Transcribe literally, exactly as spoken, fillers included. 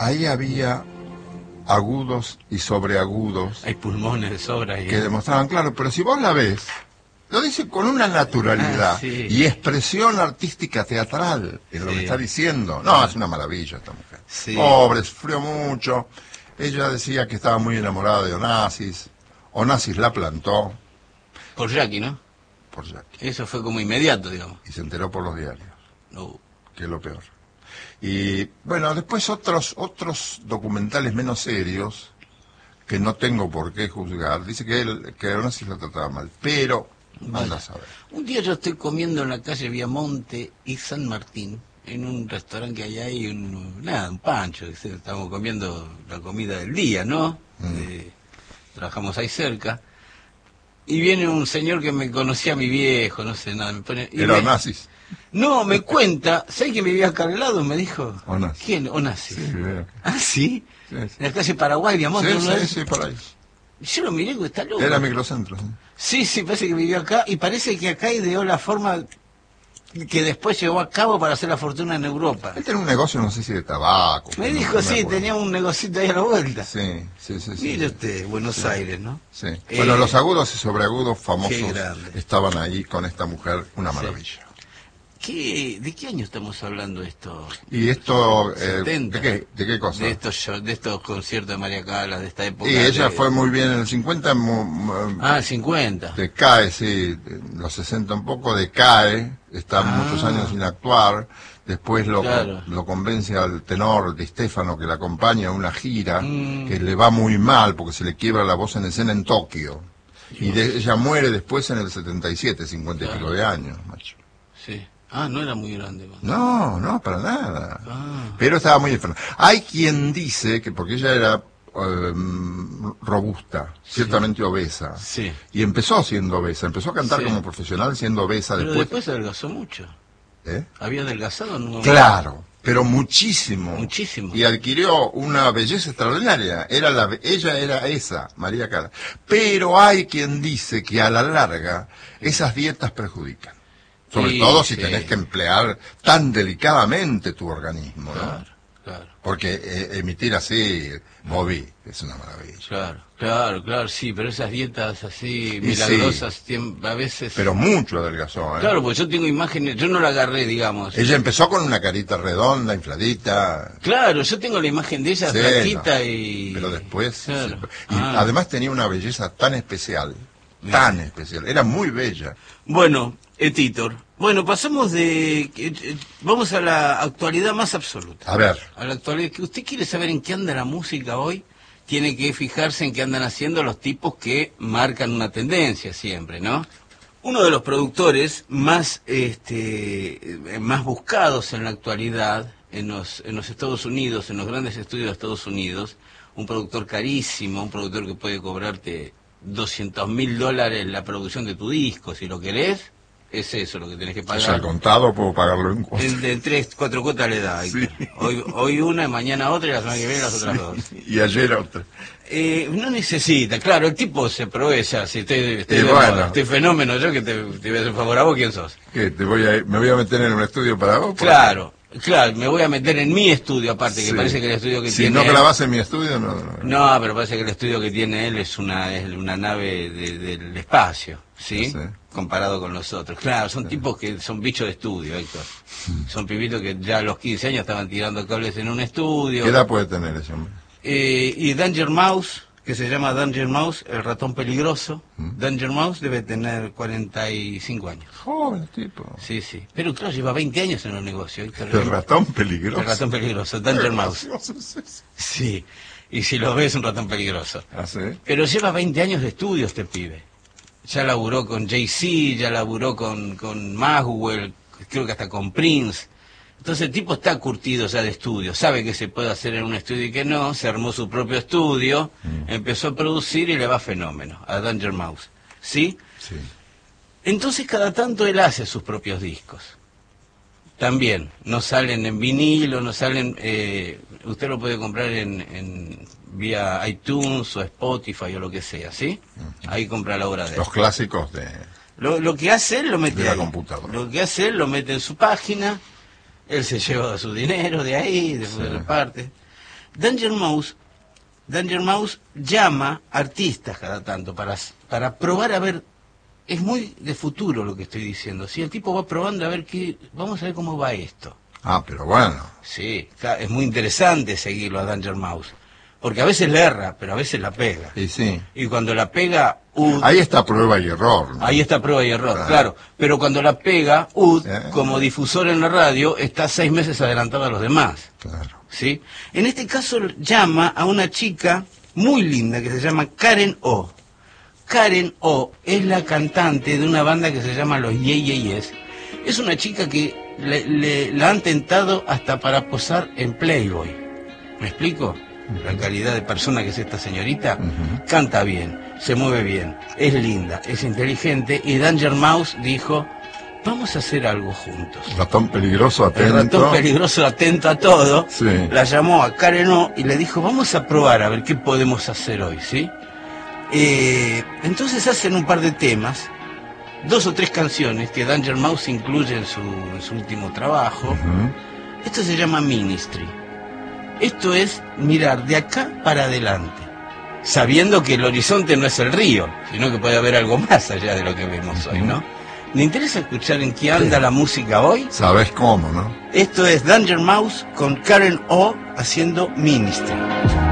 ahí había agudos y sobreagudos. Hay pulmones de sobra ahí. Que demostraban, claro, pero si vos la ves, lo dice con una naturalidad ah, sí. y expresión artística teatral en sí. lo que está diciendo. No, es una maravilla esta mujer. Sí. Pobre, sufrió mucho. Ella decía que estaba muy enamorada de Onassis. Onassis la plantó. Por Jackie, ¿no? Por Jackie. Eso fue como inmediato, digamos. Y se enteró por los diarios. No. Que es lo peor. Y bueno, después otros otros documentales menos serios que no tengo por qué juzgar. Dice que él, que Onassis la trataba mal, pero vale. anda a saber. Un día yo estoy comiendo en la calle Viamonte y San Martín, en un restaurante que hay ahí, un, nada, un pancho, estamos comiendo la comida del día, ¿no? Mm. Eh, trabajamos ahí cerca. Y viene un señor que me conocía a mi viejo, no sé nada, me pone... Y ¿Era me, Onassis? No, me cuenta, ¿sabes que vivía acá al lado? Me dijo. Onassis. ¿Quién? Onassis. Sí, vivía. ¿Ah, sí? Sí, sí. En la calle Paraguay, Viamonte. Sí, sí, sí, por ahí. Yo lo miré, que está loco. Era microcentro. ¿Sí? sí, sí, parece que vivió acá, y parece que acá ideó la forma que después llevó a cabo para hacer la fortuna en Europa. Él tenía un negocio, no sé si de tabaco. Me no, dijo, no sí, me tenía un negocito ahí a la vuelta. Sí, sí, sí. sí Mire sí. usted, Buenos sí. Aires, ¿no? Sí. Eh, Bueno, los agudos y sobreagudos famosos grande. estaban ahí con esta mujer, una maravilla. Sí. ¿Qué, ¿De qué año estamos hablando esto? ¿Y esto, eh, setenta. ¿de qué, de qué cosa? De estos, shows, de estos conciertos de María Callas, de esta época. Y ella de... fue muy bien en el cincuenta. Ah, cincuenta. Decae, sí, en los sesenta un poco decae, está ah. muchos años sin actuar. Después lo, claro. lo convence al tenor Di Stefano que la acompaña a una gira, mm. que le va muy mal porque se le quiebra la voz en escena en Tokio. Dios. Y de, ella muere después en el setenta y siete, cincuenta claro. y pico de años, macho. Sí. Ah, no era muy grande. Man. No, no, para nada. Ah. Pero estaba muy enferma. Hay quien dice que porque ella era eh, robusta, sí. ciertamente obesa, sí. y empezó siendo obesa, empezó a cantar sí. como profesional siendo obesa. Pero después, después adelgazó mucho. ¿Eh? ¿Había adelgazado? No. Claro, pero muchísimo. Muchísimo. Y adquirió una belleza extraordinaria. Era la, ella era esa, María Callas. Pero hay quien dice que a la larga esas dietas perjudican. Sobre sí, todo si sí. tenés que emplear tan delicadamente tu organismo, ¿no? Claro, claro. Porque eh, emitir así, Bobby, es una maravilla. Claro, claro, claro, sí, pero esas dietas así milagrosas sí, a veces... Pero mucho adelgazó, ¿eh? Claro, porque yo tengo imágenes, yo no la agarré, digamos. Ella empezó con una carita redonda, infladita. Claro, yo tengo la imagen de ella sí, flaquita no, y... Pero después... Claro. Sí, y ah. además tenía una belleza tan especial, Bien. tan especial, era muy bella. Bueno, Titor, bueno, pasamos de... Eh, vamos a la actualidad más absoluta. A ver. A la actualidad. Que usted quiere saber en qué anda la música hoy, tiene que fijarse en qué andan haciendo los tipos que marcan una tendencia siempre, ¿no? Uno de los productores más, este, más buscados en la actualidad, en los, en los Estados Unidos, en los grandes estudios de Estados Unidos, un productor carísimo, un productor que puede cobrarte doscientos mil dólares la producción de tu disco, si lo querés. Es eso lo que tenés que pagar. ¿Es al contado puedo pagarlo en cuotas? En, de tres, cuatro cuotas le da. Sí. Hoy, hoy una, mañana otra y la semana que viene las otras sí. dos. Y ayer otra. Eh, no necesita, claro, el tipo se proeza. Si estoy, estoy, eh, de bueno. moda, estoy fenómeno, yo que te, te voy a hacer favor a vos, ¿quién sos? ¿Qué? Te voy a, ¿Me voy a meter en un estudio para vos? Claro. Claro, me voy a meter en mi estudio aparte, que sí. parece que el estudio que si tiene... Si no grabás en mi estudio, no, no... No, pero parece que el estudio que tiene él es una es una nave de, del espacio, ¿sí? sí. Comparado con los otros. Claro, son sí. tipos que son bichos de estudio, Héctor. Son pibitos que ya a los quince años estaban tirando cables en un estudio. ¿Qué edad puede tener ese hombre? Eh, y Danger Mouse, que se llama Danger Mouse, el ratón peligroso. ¿Mm? Danger Mouse debe tener cuarenta y cinco años. Joven tipo. Sí, sí. Pero claro, lleva veinte años en el negocio. El, el ratón peligroso. El ratón peligroso, Danger Mouse. Sí. Y si lo ves, es un ratón peligroso. ¿Ah, sí? Pero lleva veinte años de estudio este pibe. Ya laburó con Jay-Z, ya laburó con, con Maxwell, creo que hasta con Prince. Entonces el tipo está curtido ya de estudio, sabe que se puede hacer en un estudio y que no, se armó su propio estudio, mm. empezó a producir y le va fenómeno a Danger Mouse. ¿Sí? Sí. Entonces cada tanto él hace sus propios discos. También, no salen en vinilo, no salen... Eh, usted lo puede comprar en, en vía iTunes o Spotify o lo que sea, ¿sí? Uh-huh. Ahí compra la obra de él. Los clásicos de... Lo, lo que hace él lo mete de la ahí. computadora. Lo que hace él lo mete en su página, él se lleva su dinero de ahí, de, sí. de la parte. Danger Mouse, Danger Mouse llama artistas cada tanto para, para probar a ver, es muy de futuro lo que estoy diciendo, si el tipo va probando a ver qué, vamos a ver cómo va esto. Ah, pero bueno. Sí, es muy interesante seguirlo a Danger Mouse, porque a veces le erra, pero a veces la pega. Y sí. Y cuando la pega, Ud, ahí está prueba y error, ¿no? Ahí está prueba y error, claro. claro. Pero cuando la pega, Ud, eh. como difusor en la radio, está seis meses adelantado a los demás. Claro. ¿Sí? En este caso llama a una chica muy linda que se llama Karen O. Karen O es la cantante de una banda que se llama Los Ye Ye Yes. Es una chica que le, le, la han tentado hasta para posar en Playboy. ¿Me explico? La calidad de persona que es esta señorita. Uh-huh. Canta bien, se mueve bien, es linda, es inteligente, y Danger Mouse dijo, vamos a hacer algo juntos. Ratón peligroso, atento. El ratón peligroso, atento a todo. Sí. La llamó a Karen O y le dijo, vamos a probar a ver qué podemos hacer hoy, ¿sí? Eh, entonces hacen un par de temas, dos o tres canciones que Danger Mouse incluye en su, en su último trabajo. Uh-huh. Esto se llama Ministry. Esto es mirar de acá para adelante, sabiendo que el horizonte no es el río, sino que puede haber algo más allá de lo que vemos hoy, ¿no? ¿Me interesa escuchar en qué anda sí. la música hoy? Sabes cómo, ¿no? Esto es Danger Mouse con Karen O haciendo Ministry.